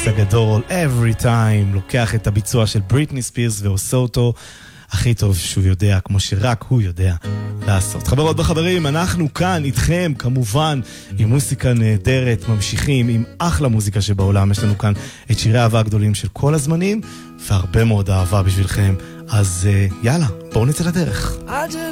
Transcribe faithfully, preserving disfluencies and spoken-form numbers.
הגדול, Every Time, לוקח את הביצוע של בריטני ספירס ועושה אותו הכי טוב שהוא יודע, כמו שרק הוא יודע לעשות. חברות וחברים, אנחנו כאן איתכם, כמובן, עם מוזיקה נהדרת, ממשיכים עם אחלה מוזיקה שבעולם. יש לנו כאן את שירי האהבה הגדולים של כל הזמנים, והרבה מאוד אהבה בשבילכם. אז יאללה, בואו נצא לדרך.